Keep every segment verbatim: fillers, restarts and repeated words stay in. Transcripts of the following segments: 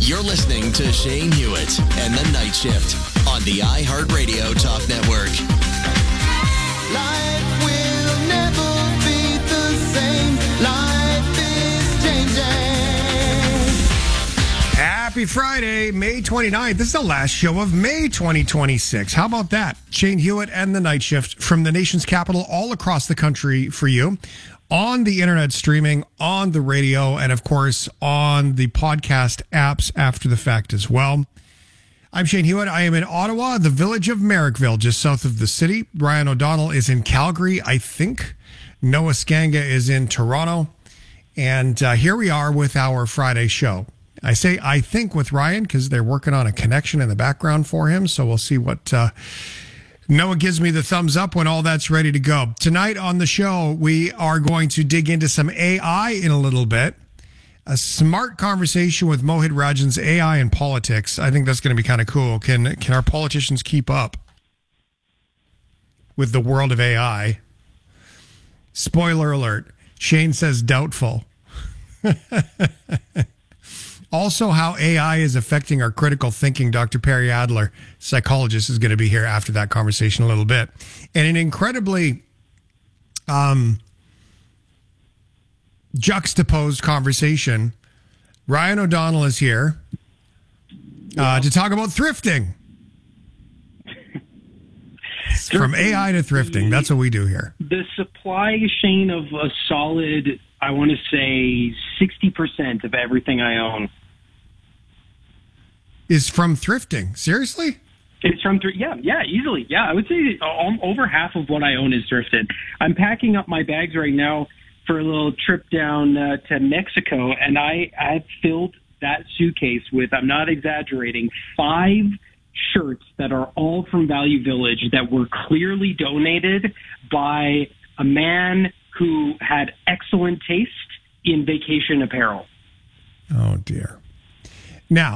You're listening to Shane Hewitt and the Night Shift on the iHeartRadio Talk Network. Life will never be the same. Life is changing. Happy Friday, May twenty-ninth. This is the last show of May twenty twenty-six. How about that? Shane Hewitt and the Night Shift from the nation's capital all across the country for you. On the internet streaming, on the radio, and of course on the podcast apps after the fact as well. I'm Shane Hewitt. I am in Ottawa, the village of Merrickville, just south of the city. Ryan O'Donnell is in Calgary, I think. Noah Skanga is in Toronto. And uh, here we are with our Friday show. I say I think with Ryan because they're working on a connection in the background for him. So we'll see what... Uh, Noah gives me the thumbs up when all that's ready to go. Tonight on the show, we are going to dig into some A I in a little bit. A smart conversation with Mohit Rajan's A I and politics. I think that's going to be kind of cool. Can can our politicians keep up with the world of A I? Spoiler alert. Shane says doubtful. Also, how A I is affecting our critical thinking. Doctor Perry Adler, psychologist, is going to be here after that conversation a little bit. And an incredibly um, juxtaposed conversation. Ryan O'Donnell is here uh, to talk about thrifting. From A I to thrifting. That's what we do here. The supply chain of a solid, I want to say, sixty percent of everything I own is from thrifting. Seriously? It's from, thr- yeah, yeah, easily. Yeah, I would say um, over half of what I own is thrifted. I'm packing up my bags right now for a little trip down uh, to Mexico, and I have filled that suitcase with, I'm not exaggerating, five shirts that are all from Value Village that were clearly donated by a man who had excellent taste in vacation apparel. Oh, dear. Now,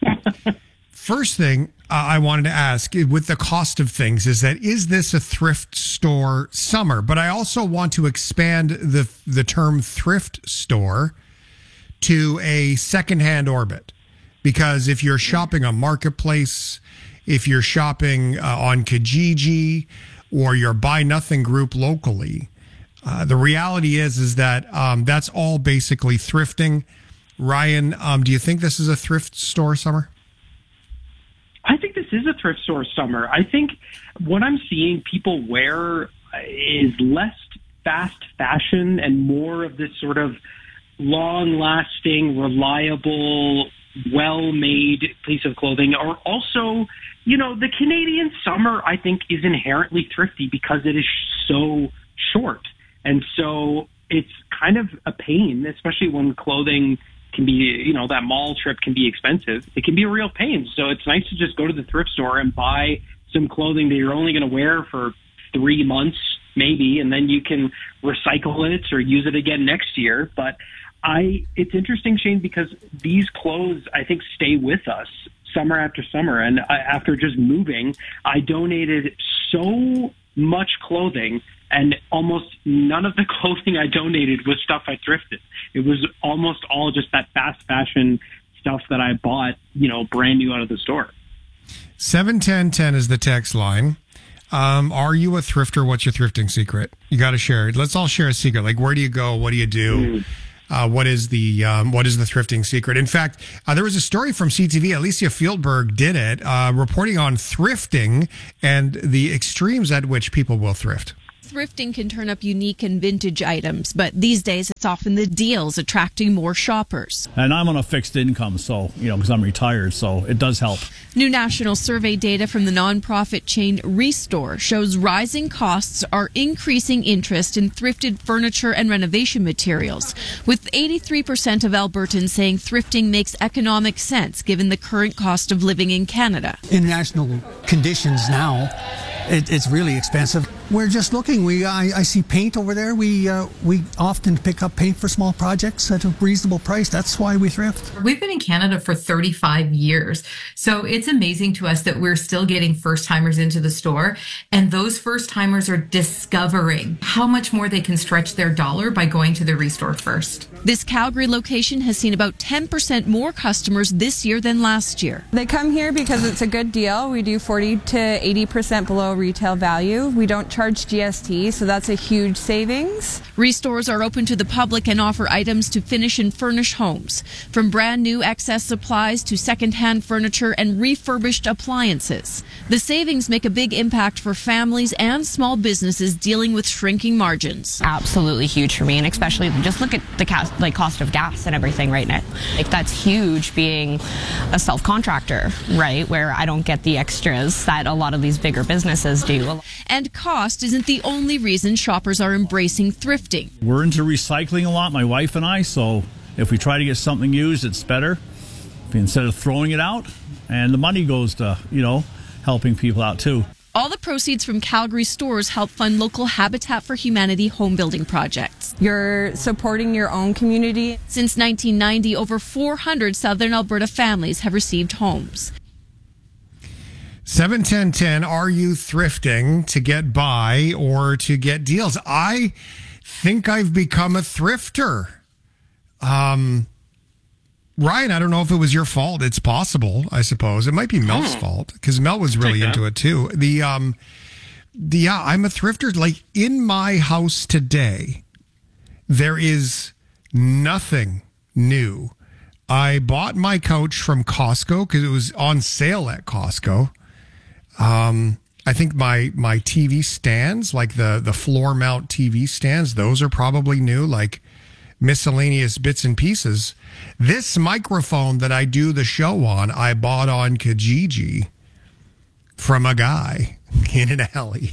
first thing uh, I wanted to ask with the cost of things is that, is this a thrift store summer? But I also want to expand the the term thrift store to a secondhand orbit. Because if you're shopping on Marketplace, if you're shopping uh, on Kijiji, or your Buy Nothing group locally, uh, the reality is is that um, that's all basically thrifting. Ryan, um, do you think this is a thrift store summer? I think this is a thrift store summer. I think what I'm seeing people wear is less fast fashion and more of this sort of long-lasting, reliable, well-made piece of clothing. Or also, you know, the Canadian summer, I think, is inherently thrifty because it is so short. And so it's kind of a pain, especially when clothing can be, you know, that mall trip can be expensive. It can be a real pain. So it's nice to just go to the thrift store and buy some clothing that you're only going to wear for three months, maybe, and then you can recycle it or use it again next year. But I, it's interesting, Shane, because these clothes, I think, stay with us summer after summer. And I, after just moving, I donated so much clothing, and almost none of the clothing I donated was stuff I thrifted. It was almost all just that fast fashion stuff that I bought, you know, brand new out of the store. seven ten ten is the text line. Um, are you a thrifter? What's your thrifting secret? You got to share it. Let's all share a secret. Like, where do you go? What do you do? Mm. Uh, what is the um, what is the thrifting secret? In fact, uh, there was a story from C T V. Alicia Fieldberg did it, uh, reporting on thrifting and the extremes at which people will thrift. Thrifting can turn up unique and vintage items, but these days it's often the deals attracting more shoppers. And I'm on a fixed income, so, you know, because I'm retired, so it does help. New national survey data from the nonprofit chain Restore shows rising costs are increasing interest in thrifted furniture and renovation materials, with eighty-three percent of Albertans saying thrifting makes economic sense given the current cost of living in Canada. International conditions now, it, it's really expensive. we're just looking. We I, I see paint over there. We uh, we often pick up paint for small projects at a reasonable price. That's why we thrift. We've been in Canada for thirty-five years. So it's amazing to us that we're still getting first-timers into the store. And those first-timers are discovering how much more they can stretch their dollar by going to the Restore first. This Calgary location has seen about ten percent more customers this year than last year. They come here because it's a good deal. We do forty to eighty percent below retail value. We don't charge G S T, so that's a huge savings. Restores are open to the public and offer items to finish and furnish homes, from brand new excess supplies to secondhand furniture and refurbished appliances. The savings make a big impact for families and small businesses dealing with shrinking margins. Absolutely huge for me, and especially just look at the cost, like cost of gas and everything right now. Like that's huge being a self-contractor, right, where I don't get the extras that a lot of these bigger businesses do. And cost isn't the only reason shoppers are embracing thrifting. We're into recycling a lot, my wife and I, so if we try to get something used, it's better instead of throwing it out, and the money goes to, you know, helping people out too. All the proceeds from Calgary stores help fund local Habitat for Humanity home building projects. You're supporting your own community. Since nineteen ninety, over four hundred Southern Alberta families have received homes. seven ten ten, are you thrifting to get by or to get deals? I think I've become a thrifter. Um, Ryan, I don't know if it was your fault. It's possible, I suppose. It might be Mel's Oh. fault because Mel was really into it too. The, um, the, yeah, I'm a thrifter. Like in my house today, there is nothing new. I bought my couch from Costco because it was on sale at Costco. Um, I think my, my T V stands, like the, the floor mount T V stands, those are probably new, like miscellaneous bits and pieces. This microphone that I do the show on, I bought on Kijiji from a guy in an alley.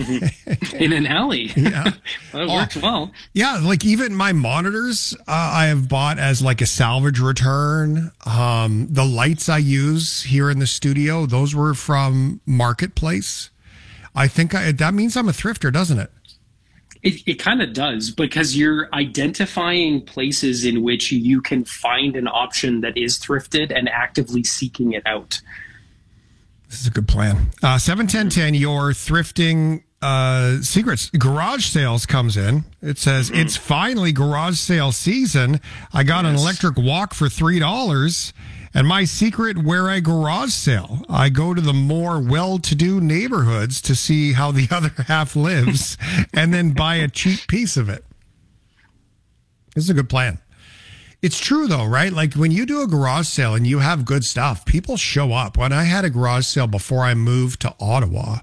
In an alley. Yeah. Well, it works well. Yeah, like even my monitors uh, I have bought as like a salvage return. Um, the lights I use here in the studio, those were from Marketplace. I think I, that means I'm a thrifter, doesn't it? It, it kind of does, because you're identifying places in which you can find an option that is thrifted and actively seeking it out. This is a good plan. Uh, seven ten ten, your thrifting uh, secrets. Garage sales comes in. It says, mm-hmm. It's finally garage sale season. I got yes. an electric walk for three dollars. And my secret, where I garage sale. I go to the more well-to-do neighborhoods to see how the other half lives and then buy a cheap piece of it. This is a good plan. It's true, though, right? Like when you do a garage sale and you have good stuff, people show up. When I had a garage sale before I moved to Ottawa,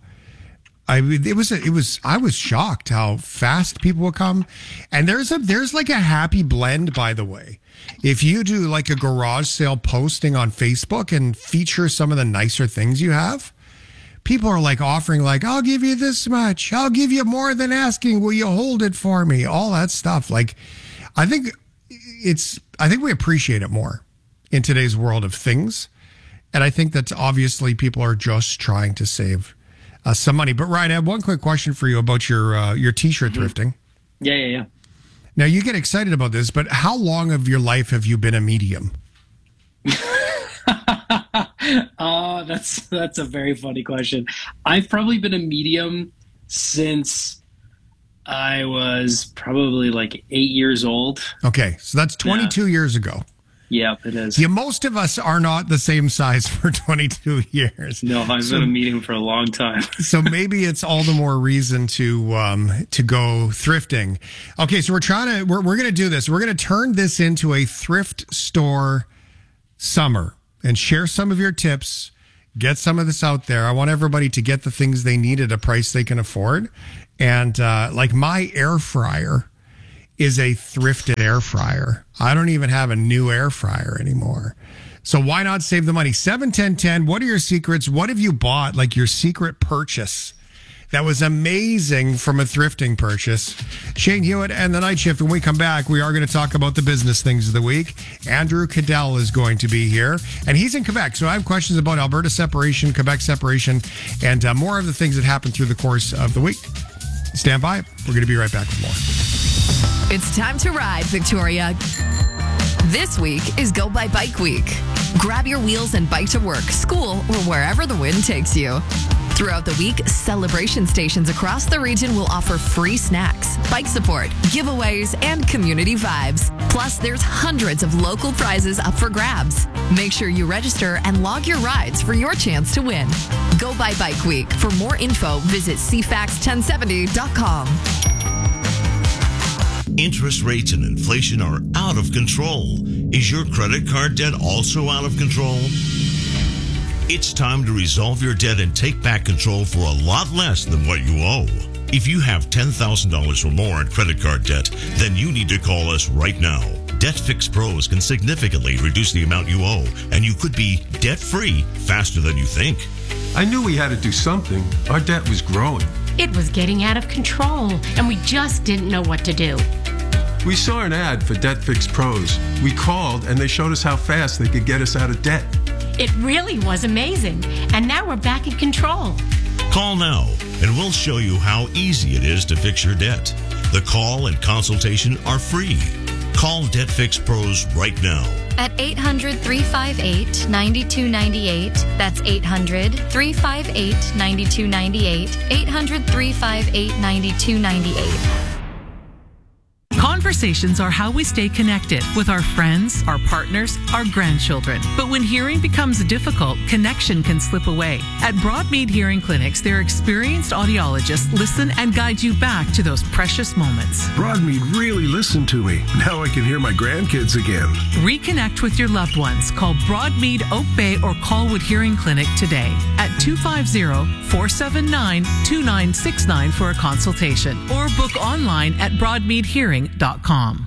I it was it was I was shocked how fast people would come. And there's a there's like a happy blend, by the way. If you do like a garage sale posting on Facebook and feature some of the nicer things you have, people are like offering like, I'll give you this much. I'll give you more than asking. Will you hold it for me? All that stuff. Like, I think it's, I think we appreciate it more in today's world of things. And I think that obviously people are just trying to save uh, some money. But Ryan, I have one quick question for you about your, uh, your t-shirt mm-hmm. thrifting. Yeah, yeah, yeah. Now, you get excited about this, but how long of your life have you been a medium? uh, that's that's a very funny question. I've probably been a medium since I was probably like eight years old. Okay, so that's twenty-two yeah. years ago. Yeah, it is. Yeah, most of us are not the same size for twenty-two years. No, I've so, been a medium for a long time. So maybe it's all the more reason to um, to go thrifting. Okay, so we're trying to we're we're going to do this. We're going to turn this into a thrift store summer and share some of your tips. Get some of this out there. I want everybody to get the things they need at a price they can afford. And uh, like my air fryer is a thrifted air fryer. I don't even have a new air fryer anymore. So why not save the money? seven ten ten, what are your secrets? What have you bought? Like your secret purchase that was amazing from a thrifting purchase. Shane Hewitt and the Night Shift. When we come back, we are going to talk about the business things of the week. Andrew Cadell is going to be here, and he's in Quebec. So I have questions about Alberta separation, Quebec separation, and uh, more of the things that happened through the course of the week. Stand by. We're going to be right back with more. It's time to ride, Victoria. This week is Go By Bike Week. Grab your wheels and bike to work, school, or wherever the wind takes you. Throughout the week, celebration stations across the region will offer free snacks, bike support, giveaways, and community vibes. Plus, there's hundreds of local prizes up for grabs. Make sure you register and log your rides for your chance to win. Go By Bike Week. For more info, visit c fax ten seventy dot com. Interest rates and inflation are out of control. Is your credit card debt also out of control? It's time to resolve your debt and take back control for a lot less than what you owe. If you have ten thousand dollars or more in credit card debt, then you need to call us right now. DebtFix Pros can significantly reduce the amount you owe, and you could be debt-free faster than you think. I knew we had to do something. Our debt was growing. It was getting out of control, and we just didn't know what to do. We saw an ad for DebtFix Pros. We called, and they showed us how fast they could get us out of debt. It really was amazing, and now we're back in control. Call now, and we'll show you how easy it is to fix your debt. The call and consultation are free. Call DebtFix Pros right now. At eight hundred, three five eight, nine two nine eight. That's eight hundred, three five eight, nine two nine eight. eight hundred, three five eight, nine two nine eight. Conversations are how we stay connected with our friends, our partners, our grandchildren. But when hearing becomes difficult, connection can slip away. At Broadmead Hearing Clinics, their experienced audiologists listen and guide you back to those precious moments. Broadmead really listened to me. Now I can hear my grandkids again. Reconnect with your loved ones. Call Broadmead Oak Bay or Colwood Hearing Clinic today at two five zero, four seven nine, two nine six nine for a consultation or book online at broadmead hearing dot com.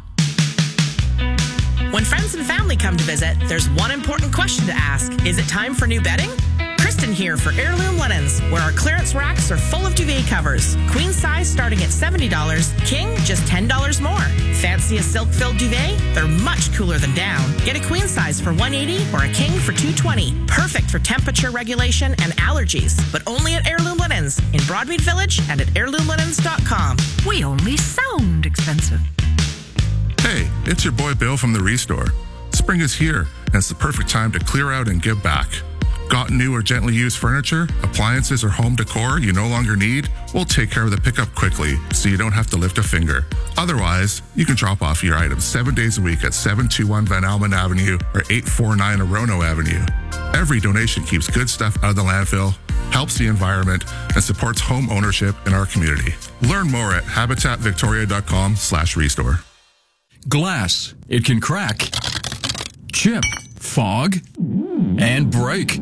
When friends and family come to visit, there's one important question to ask. Is it time for new bedding? Kristen here for Heirloom Linens, where our clearance racks are full of duvet covers. Queen size starting at seventy dollars, king just ten dollars more. Fancy a silk-filled duvet? They're much cooler than down. Get a queen size for one hundred eighty dollars or a king for two hundred twenty dollars. Perfect for temperature regulation and allergies, but only at Heirloom Linens in Broadmead Village and at heirloom linens dot com. We only sound expensive. Hey, it's your boy Bill from the Restore. Spring is here, and it's the perfect time to clear out and give back. Got new or gently used furniture, appliances, or home decor you no longer need? We'll take care of the pickup quickly so you don't have to lift a finger. Otherwise, you can drop off your items seven days a week at seven two one Van Almen Avenue or eight four nine Orono Avenue. Every donation keeps good stuff out of the landfill, helps the environment, and supports home ownership in our community. Learn more at habitat victoria dot com slash restore. Glass. It can crack, chip, fog, and break.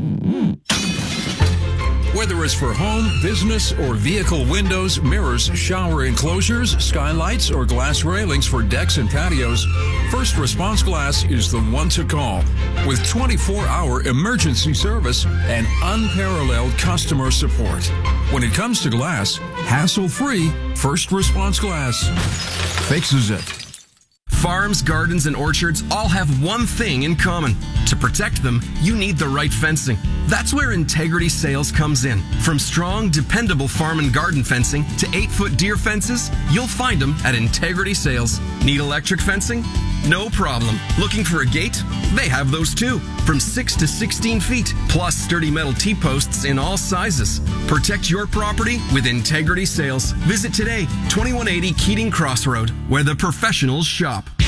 Whether it's for home, business, or vehicle windows, mirrors, shower enclosures, skylights, or glass railings for decks and patios, First Response Glass is the one to call. With twenty-four hour emergency service and unparalleled customer support. When it comes to glass, hassle-free, First Response Glass fixes it. Farms, gardens, and orchards all have one thing in common. To protect them, you need the right fencing. That's where Integrity Sales comes in. From strong, dependable farm and garden fencing to eight-foot deer fences, you'll find them at Integrity Sales. Need electric fencing? No problem. Looking for a gate? They have those too. From six to sixteen feet, plus sturdy metal T-posts in all sizes. Protect your property with Integrity Sales. Visit today, twenty-one eighty Keating Crossroad, where the professionals shop.